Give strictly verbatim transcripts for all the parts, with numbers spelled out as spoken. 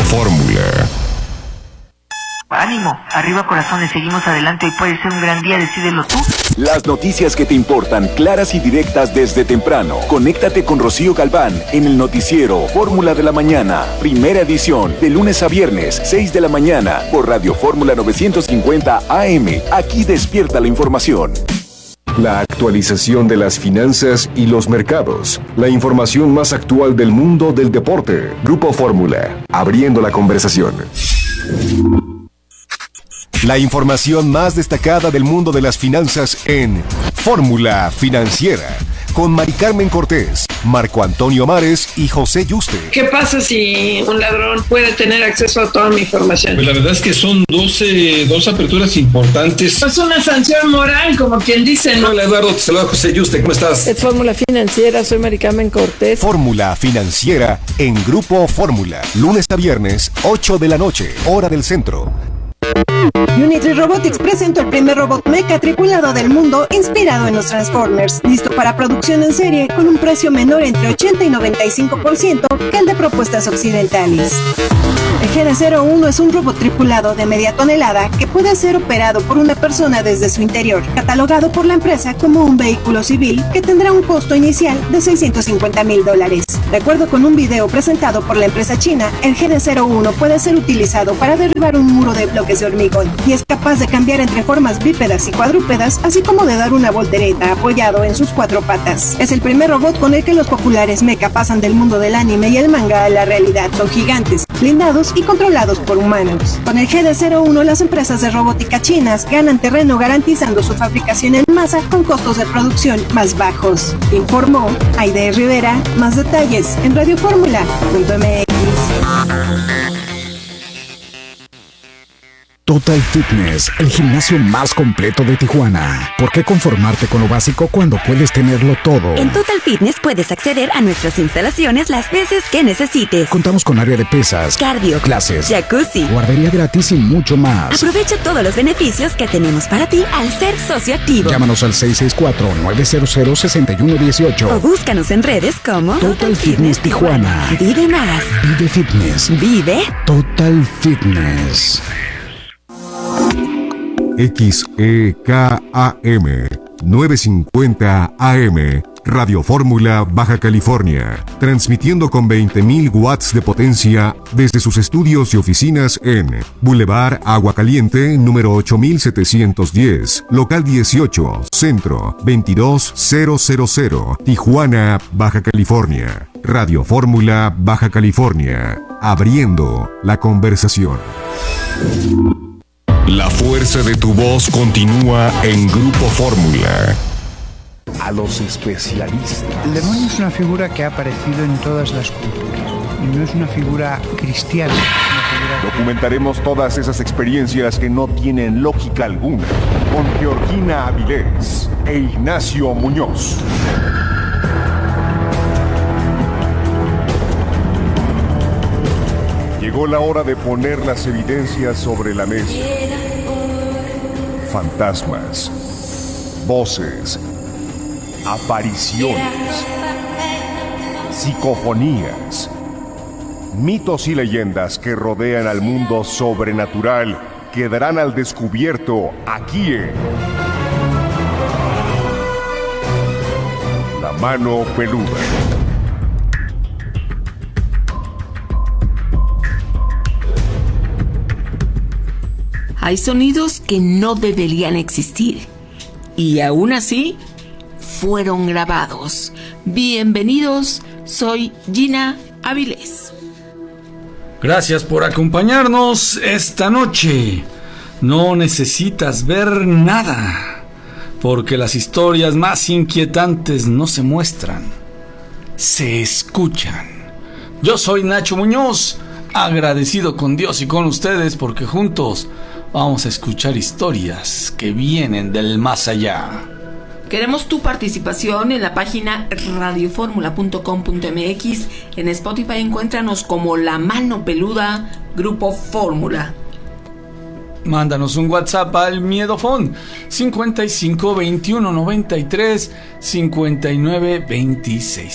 Fórmula. Ánimo, arriba corazones, seguimos adelante, hoy puede ser un gran día, decídelo tú. Las noticias que te importan, claras y directas desde temprano. Conéctate con Rocío Galván en el noticiero Fórmula de la Mañana, primera edición, de lunes a viernes, seis de la mañana, por Radio Fórmula novecientos cincuenta A M. Aquí despierta la información. La actualización de las finanzas y los mercados. La información más actual del mundo del deporte. Grupo Fórmula, abriendo la conversación. La información más destacada del mundo de las finanzas en Fórmula Financiera, con Mari Carmen Cortés, Marco Antonio Mares y José Yuste. ¿Qué pasa si un ladrón puede tener acceso a toda mi información? Pues la verdad es que son doce, dos aperturas importantes. Es una sanción moral, como quien dice, ¿no? Hola Eduardo, te saluda José Yuste, ¿cómo estás? Es Fórmula Financiera, soy Mari Carmen Cortés. Fórmula Financiera en Grupo Fórmula, lunes a viernes, ocho de la noche, hora del centro. Unity Robotics presentó el primer robot mecha tripulado del mundo inspirado en los Transformers, listo para producción en serie con un precio menor entre ochenta y noventa y cinco por ciento que el de propuestas occidentales. El G D cero uno es un robot tripulado de media tonelada que puede ser operado por una persona desde su interior, catalogado por la empresa como un vehículo civil que tendrá un costo inicial de seiscientos cincuenta mil dólares. De acuerdo con un video presentado por la empresa china, el G D cero uno puede ser utilizado para derribar un muro de bloques de hormigón y es capaz de cambiar entre formas bípedas y cuadrúpedas, así como de dar una voltereta apoyado en sus cuatro patas. Es el primer robot con el que los populares mecha pasan del mundo del anime y el manga a la realidad. Son gigantes, blindados y controlados por humanos. Con el G D cero uno, las empresas de robótica chinas ganan terreno garantizando su fabricación en masa con costos de producción más bajos. Informó Aide Rivera. Más detalles en radio fórmula punto m x. Total Fitness, el gimnasio más completo de Tijuana. ¿Por qué conformarte con lo básico cuando puedes tenerlo todo? En Total Fitness puedes acceder a nuestras instalaciones las veces que necesites. Contamos con área de pesas, cardio, clases, jacuzzi, guardería gratis y mucho más. Aprovecha todos los beneficios que tenemos para ti al ser socio activo. Llámanos al seis seis cuatro, nueve cero cero, seis uno uno ocho o búscanos en redes como Total, Total Fitness, Fitness Tijuana. Vive más. Vive Fitness. Vive Total Fitness. X E K A M novecientos cincuenta A M, Radio Fórmula, Baja California, transmitiendo con veinte mil watts de potencia desde sus estudios y oficinas en Boulevard Agua Caliente, número ocho mil setecientos diez, local dieciocho, Centro, veintidós mil, Tijuana, Baja California. Radio Fórmula, Baja California, abriendo la conversación. La fuerza de tu voz continúa en Grupo Fórmula. A los especialistas. El demonio es una figura que ha aparecido en todas las culturas y no es una figura cristiana. Es una figura... Documentaremos todas esas experiencias que no tienen lógica alguna con Georgina Avilés e Ignacio Muñoz. Llegó la hora de poner las evidencias sobre la mesa. Fantasmas, voces, apariciones, psicofonías, mitos y leyendas que rodean al mundo sobrenatural quedarán al descubierto aquí en La Mano Peluda. Hay sonidos que no deberían existir y aún así fueron grabados. Bienvenidos, soy Gina Avilés. Gracias por acompañarnos esta noche. No necesitas ver nada, porque las historias más inquietantes no se muestran, se escuchan. Yo soy Nacho Muñoz, agradecido con Dios y con ustedes porque juntos vamos a escuchar historias que vienen del más allá. Queremos tu participación en la página radio fórmula punto com punto m x. En Spotify encuéntranos como La Mano Peluda, Grupo Fórmula. Mándanos un WhatsApp al Miedofón cincuenta y cinco veintiuno noventa y tres cincuenta y nueve veintiséis.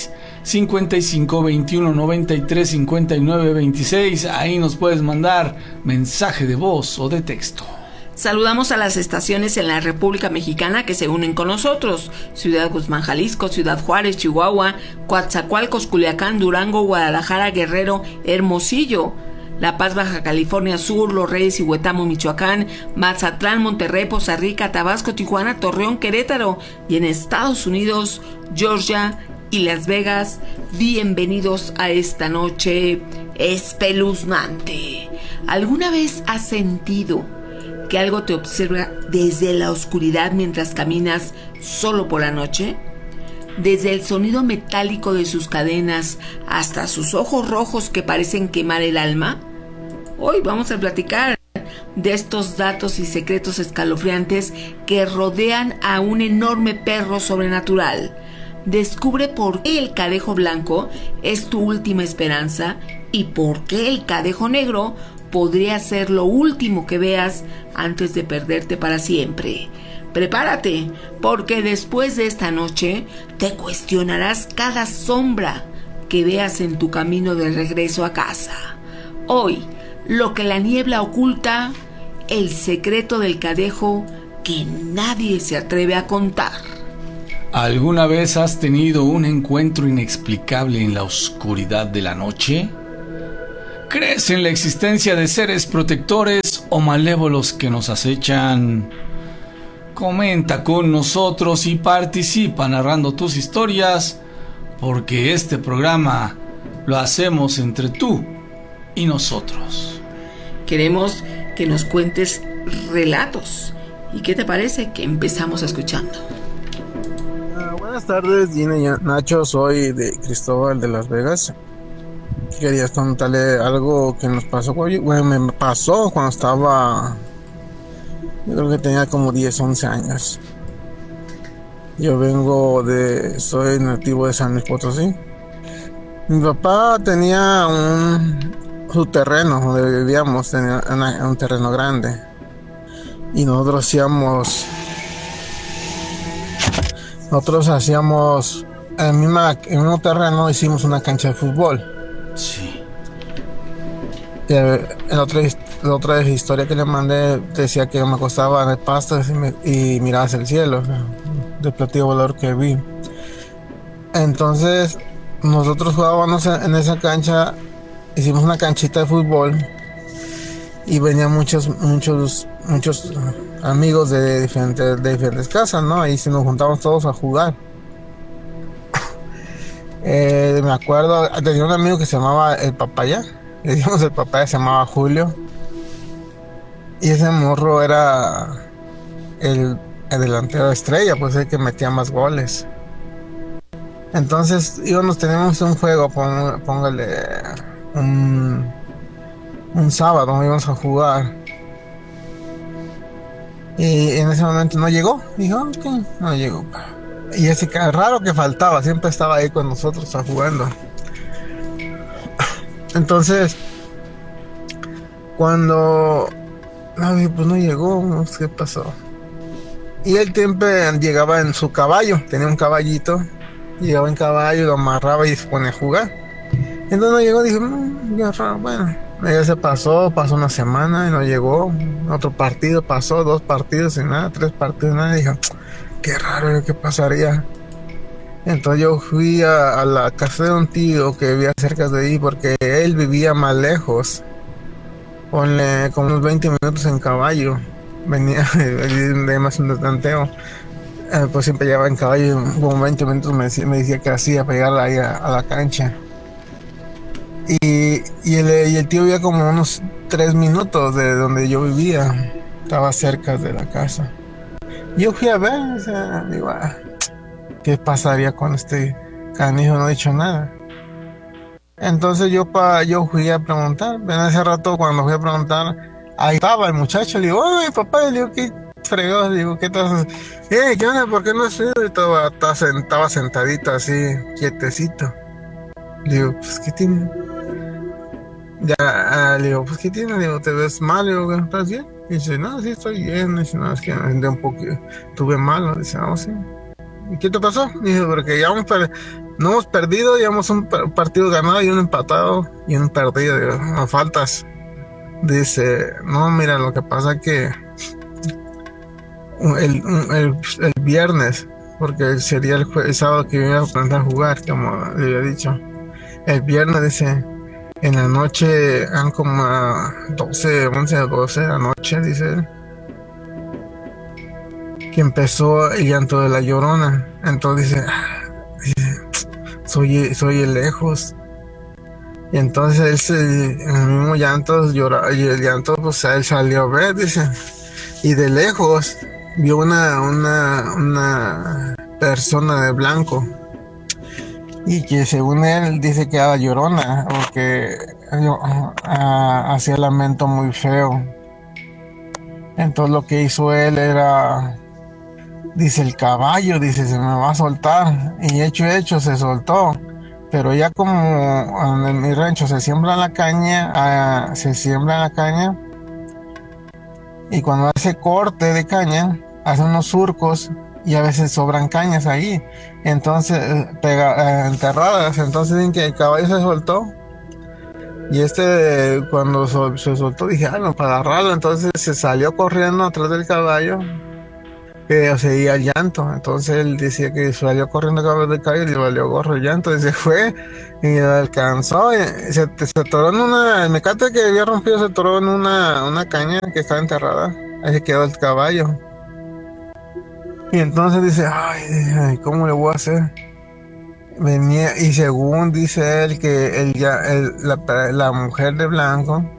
cincuenta y cinco, veintiuno, noventa y tres, cincuenta y nueve, veintiséis. Ahí nos puedes mandar mensaje de voz o de texto. Saludamos a las estaciones en la República Mexicana que se unen con nosotros: Ciudad Guzmán, Jalisco; Ciudad Juárez, Chihuahua; Coatzacoalcos, Culiacán, Durango, Guadalajara, Guerrero, Hermosillo; La Paz, Baja California Sur; Los Reyes y Huetamo, Michoacán; Mazatlán, Monterrey, Poza Rica, Tabasco, Tijuana, Torreón, Querétaro; y en Estados Unidos, Georgia y Las Vegas. Bienvenidos a esta noche espeluznante. ¿Alguna vez has sentido que algo te observa desde la oscuridad mientras caminas solo por la noche? Desde el sonido metálico de sus cadenas hasta sus ojos rojos que parecen quemar el alma. Hoy vamos a platicar de estos datos y secretos escalofriantes que rodean a un enorme perro sobrenatural. Descubre por qué el cadejo blanco es tu última esperanza y por qué el cadejo negro podría ser lo último que veas antes de perderte para siempre. Prepárate, porque después de esta noche te cuestionarás cada sombra que veas en tu camino de regreso a casa. Hoy, lo que la niebla oculta, el secreto del cadejo que nadie se atreve a contar. ¿Alguna vez has tenido un encuentro inexplicable en la oscuridad de la noche? ¿Crees en la existencia de seres protectores o malévolos que nos acechan? Comenta con nosotros y participa narrando tus historias, porque este programa lo hacemos entre tú y nosotros. Queremos que nos cuentes relatos. ¿Y qué te parece que empezamos escuchando? Uh, buenas tardes, Gina y Nacho. Soy de Cristóbal de Las Vegas. Quería contarle algo que nos pasó. Bueno, me pasó cuando estaba, yo creo que tenía como diez, once años. Yo vengo de, soy nativo de San Luis Potosí. Mi papá tenía un, su terreno donde vivíamos, tenía una, un terreno grande. Y nosotros hacíamos, nosotros hacíamos, en el mismo, en el mismo terreno hicimos una cancha de fútbol. Sí. Y en otra, la otra historia que le mandé decía que me acostaba en el pasto y, me, y miraba hacia el cielo, del platillo volador que vi. Entonces nosotros jugábamos en esa cancha, hicimos una canchita de fútbol y venían muchos muchos muchos amigos de diferentes de diferentes casas, ¿no? Ahí se nos juntábamos todos a jugar. Eh, me acuerdo, tenía un amigo que se llamaba el Papaya, le decíamos el Papaya, se llamaba Julio, y ese morro era el, el delantero estrella, pues el que metía más goles. Entonces íbamos, teníamos un juego, pong, póngale un, un sábado, íbamos a jugar, y en ese momento no llegó, dijo, ok, no llegó. Y ese que raro que faltaba, siempre estaba ahí con nosotros jugando. Entonces, cuando no, pues no llegó, no sé qué pasó. Y él siempre llegaba en su caballo, tenía un caballito, llegaba en caballo, lo amarraba y se ponía a jugar. Entonces no llegó, dije, mmm, ya raro, bueno. Ya se pasó, pasó una semana y no llegó. Otro partido pasó, dos partidos y nada, tres partidos y nada, y dije, qué raro, ¿qué pasaría? Entonces yo fui a, a la casa de un tío que vivía cerca de ahí, porque él vivía más lejos, ponle como unos veinte minutos en caballo, venía de más un tanteo, eh, pues siempre llevaba en caballo, como veinte minutos me decía, me decía que hacía para llegar ahí a, a la cancha. Y, y, el, y el tío vivía como unos tres minutos de donde yo vivía, estaba cerca de la casa. Yo fui a ver, o sea, digo, ah, ¿qué pasaría con este canijo? No he dicho nada. Entonces yo pa, yo fui a preguntar, en ese rato cuando fui a preguntar, ahí estaba el muchacho, le digo, ¡ay, papá! Le digo, ¿qué fregado? Le digo, ¿qué estás? Eh, ¿qué onda? ¿Por qué no has ido? Y estaba, estaba sentadito así, quietecito. Le digo, pues, ¿qué tiene? Ya, ah, le digo, pues, ¿qué tiene? Le digo, ¿te ves mal? Le digo, ¿estás bien? Y dice, no, sí estoy bien. Dice, no, es que me sentí un poco, estuve malo. Dice, no, sí. ¿Y qué te pasó? Dice, porque ya vamos para, no hemos perdido, llevamos un partido ganado y un empatado y un perdido, digo, a faltas. Dice, no, mira, lo que pasa es que el, el, el viernes, porque sería el, el sábado que iba a plantar a jugar, como le había dicho. El viernes, dice, en la noche, eran como doce, once, doce de la noche, dice él, que empezó el llanto de la Llorona. Entonces dice, dice soy, soy el lejos. Y entonces él se, en el mismo llanto llora, y el llanto, pues él salió a ver, dice, y de lejos vio una, una, una persona de blanco, y que según él dice que era Llorona, porque uh, hacía lamento muy feo. Entonces lo que hizo él era, dice, el caballo, dice, se me va a soltar, y hecho hecho se soltó. Pero ya como en mi rancho se siembra la caña, uh, se siembra la caña, y cuando hace corte de caña, hace unos surcos, y a veces sobran cañas ahí, entonces, pega, uh, enterradas, entonces dicen que el caballo se soltó, y este cuando so, se soltó, dije, ah, no, para agarrarlo, entonces se salió corriendo atrás del caballo, que seguía el llanto. Entonces él decía que salió corriendo a cabeza de caballo y le valió gorro el llanto, y se fue y lo alcanzó, y se, se atoró en una, el mecate que había rompido se atoró en una, una caña que estaba enterrada, ahí se quedó el caballo. Y entonces dice, ay, ay, ¿cómo le voy a hacer? Venía, y según dice él que él ya, él, la, la mujer de blanco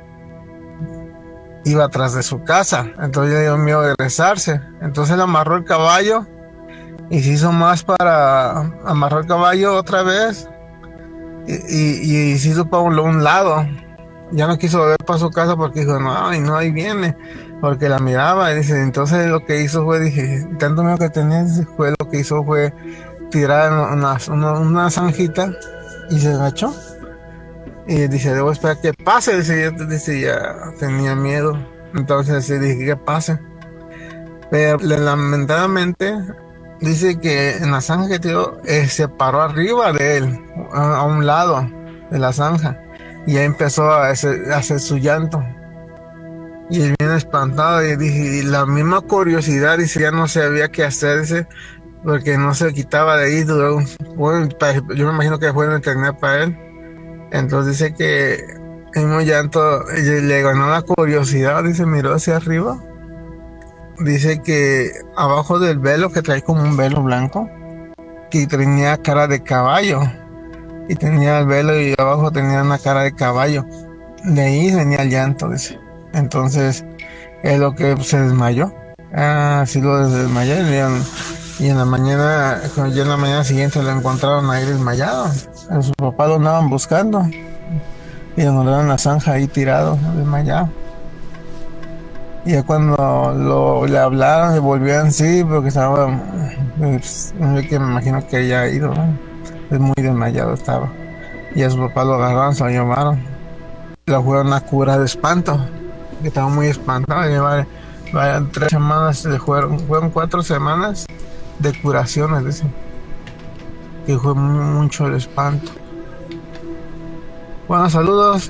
iba atrás de su casa, entonces le dio miedo de regresarse, entonces le amarró el caballo y se hizo más para amarrar el caballo otra vez, y, y, y se hizo para un, un lado, ya no quiso volver para su casa porque dijo, no, y no, ahí viene, porque la miraba, y dice, entonces lo que hizo fue, dije, tanto miedo que tenía, fue lo que hizo fue tirar una, una, una zanjita y se agachó. Y dice, debo esperar que pase, dice, yo dice, ya tenía miedo, entonces dije, que pase. Pero lamentablemente, dice que en la zanja que tiró, eh, se paró arriba de él, a, a un lado de la zanja, y ahí empezó a hacer, a hacer su llanto. Y él viene espantado, y dije, y la misma curiosidad, dice, ya no sabía qué hacer, dice, porque no se quitaba de ahí, duró un, bueno, yo me imagino que fue en internet para él. Entonces dice que el mismo llanto le ganó la curiosidad, dice, miró hacia arriba, dice que abajo del velo, que trae como un velo blanco, que tenía cara de caballo, y tenía el velo y abajo tenía una cara de caballo, de ahí venía el llanto, dice. Entonces es lo que se desmayó, ah, sí lo desmayó, y en la mañana, ya en la mañana siguiente lo encontraron ahí desmayado. A su papá lo andaban buscando y lo encontraron en la zanja ahí tirado, desmayado. Y ya cuando lo, le hablaron, se volvían sí, porque estaba, pues, que me imagino que ya ha ido, ¿no? Es muy desmayado estaba. Y a su papá lo agarraron, se lo llamaron. Lo fueron a curar de espanto, que estaba muy espantado. Llevar, llevar tres semanas, fueron, fueron cuatro semanas de curaciones, dicen, que fue mucho el espanto. Bueno, saludos.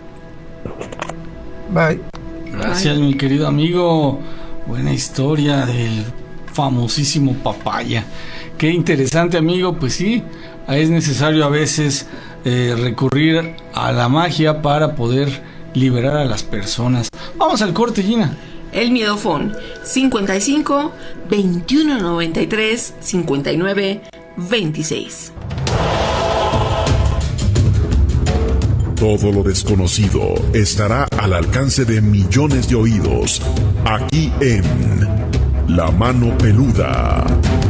Bye. Gracias, mi querido amigo. Buena historia del famosísimo Papaya. Qué interesante, amigo. Pues sí, es necesario a veces eh, recurrir a la magia para poder liberar a las personas. Vamos al corte, Gina. El Miedofón cincuenta y cinco, veintiuno noventa y tres, cincuenta y nueve, veintiséis. Todo lo desconocido estará al alcance de millones de oídos, aquí en La Mano Peluda.